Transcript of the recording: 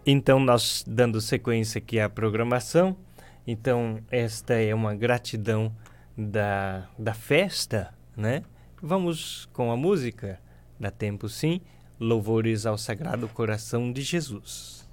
Então, nós dando sequência aqui à programação, então esta é uma gratidão da festa, né? Vamos com a música, dá tempo sim, louvores ao Sagrado Coração de Jesus.